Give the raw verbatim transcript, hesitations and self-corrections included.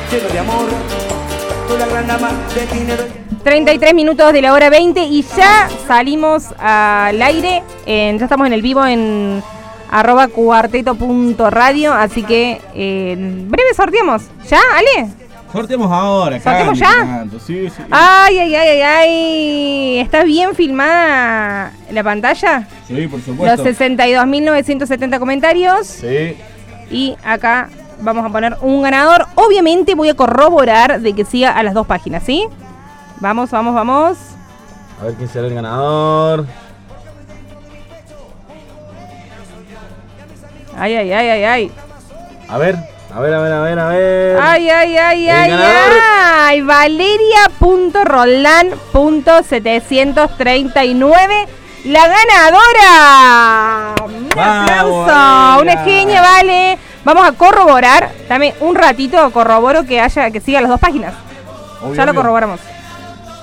lleno de amor. Soy la gran dama del dinero. treinta y tres minutos de la hora veinte y ya salimos al aire. En, ya estamos en el vivo en arroba cuarteto punto radio. Así que eh, en breve sorteamos. ¿Ya, Ale? Sorteamos ahora. ¿Sorteamos ya? Sí, sí. Ay, ay, ay, ay, ay. ¿Está bien filmada la pantalla? Sí, por supuesto. Los sesenta y dos mil novecientos setenta comentarios. Sí. Y acá vamos a poner un ganador. Obviamente voy a corroborar de que siga a las dos páginas, ¿sí? Vamos, vamos, vamos. A ver quién será el ganador. Ay, ay, ay, ay, ay. A ver, a ver, a ver, a ver, a ver. Ay, ay, ay, El ay, ganador. ay. Valeria punto roldán punto setecientos treinta y nueve. La ganadora. Un Vamos, aplauso. Valeria. Una genia, vale. Vamos a corroborar. Dame un ratito, corroboro que haya, que siga las dos páginas. Obvio, Ya lo obvio. corroboramos.